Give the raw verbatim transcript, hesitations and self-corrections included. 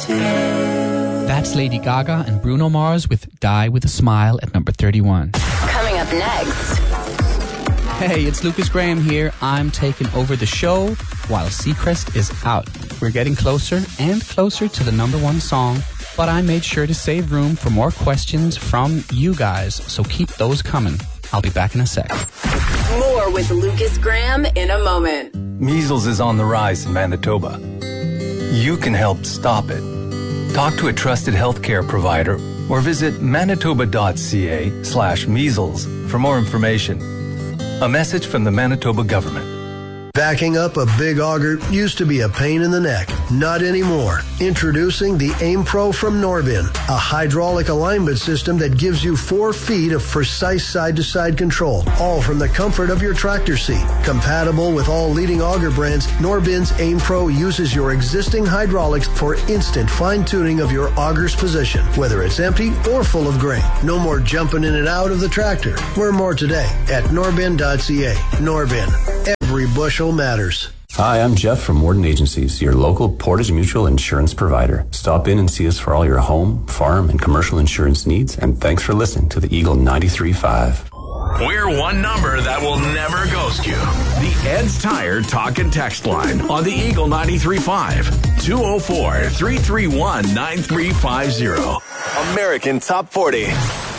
That's Lady Gaga and Bruno Mars with Die With a Smile at number thirty-one. Coming up next. Hey, it's Lucas Graham here. I'm taking over the show while Seacrest is out. We're getting closer and closer to the number one song, but I made sure to save room for more questions from you guys, so keep those coming. I'll be back in a sec. More with Lucas Graham in a moment. Measles is on the rise in Manitoba. You can help stop it. Talk to a trusted healthcare provider or visit manitoba.ca slash measles for more information. A message from the Manitoba government. Backing up a big auger used to be a pain in the neck. Not anymore. Introducing the Aim Pro from Norbin, a hydraulic alignment system that gives you four feet of precise side-to-side control, all from the comfort of your tractor seat. Compatible with all leading auger brands, Norbin's Aim Pro uses your existing hydraulics for instant fine-tuning of your auger's position, whether it's empty or full of grain. No more jumping in and out of the tractor. Learn more today at norbin dot c a. Norbin. Every bushel matters. Hi, I'm Jeff from Warden Agencies, your local Portage Mutual insurance provider. Stop in and see us for all your home, farm, and commercial insurance needs, and thanks for listening to the Eagle ninety-three point five. We're one number that will never ghost you. The Ed's Tire Talk and Text line on the Eagle ninety-three point five. two oh four, three three one, nine three five zero. American Top forty.